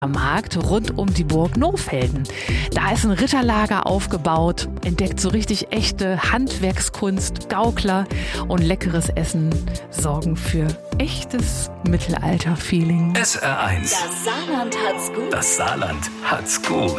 Markt rund um die Burg Nohfelden. Da ist ein Ritterlager aufgebaut, entdeckt so richtig echte Handwerkskunst, Gaukler und leckeres Essen sorgen für echtes Mittelalter-Feeling. SR1. Das Saarland hat's gut. Das Saarland hat's gut.